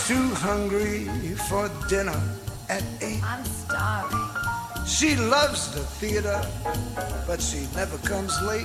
too hungry for dinner at 8. I'm starving. She loves the theater, but she never comes late.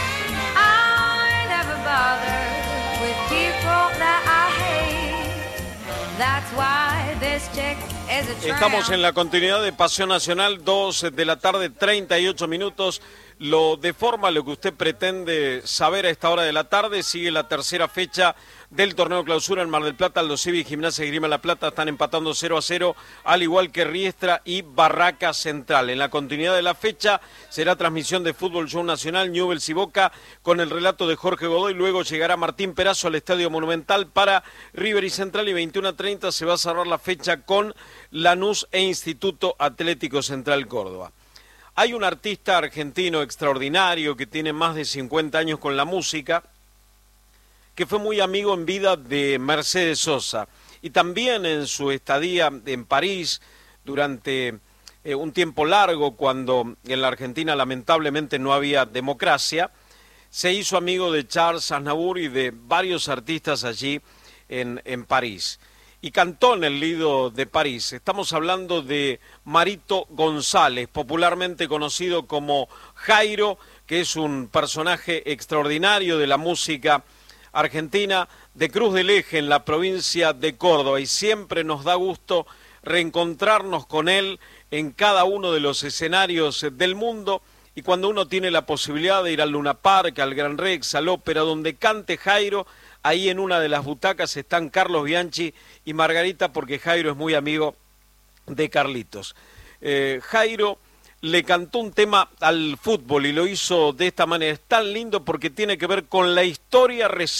I never bother with people that I hate. That's why this chick is a tramp. Estamos en la continuidad de Pasión Nacional, 2 de la tarde, 38 minutos. Lo deforma lo que usted pretende saber a esta hora de la tarde. Sigue la tercera fecha del torneo clausura en Mar del Plata. Aldo Civi y Gimnasia de Esgrima La Plata están empatando 0-0, al igual que Riestra y Barraca Central. En la continuidad de la fecha será transmisión de Fútbol Show Nacional, Newell's y Boca, con el relato de Jorge Godoy. Luego llegará Martín Perazo al Estadio Monumental para River y Central, y 21:30 se va a cerrar la fecha con Lanús e Instituto Atlético Central Córdoba. Hay un artista argentino extraordinario que tiene más de 50 años con la música, que fue muy amigo en vida de Mercedes Sosa, y también en su estadía en París durante un tiempo largo, cuando en la Argentina lamentablemente no había democracia, se hizo amigo de Charles Aznavour y de varios artistas allí en París. Y cantó en el Lido de París. Estamos hablando de Marito González, popularmente conocido como Jairo, que es un personaje extraordinario de la música argentina, de Cruz del Eje, en la provincia de Córdoba, y siempre nos da gusto reencontrarnos con él en cada uno de los escenarios del mundo, y cuando uno tiene la posibilidad de ir al Luna Park, al Gran Rex, al Ópera, donde cante Jairo, ahí en una de las butacas están Carlos Bianchi y Margarita, porque Jairo es muy amigo de Carlitos. Jairo le cantó un tema al fútbol y lo hizo de esta manera. Es tan lindo porque tiene que ver con la historia reciente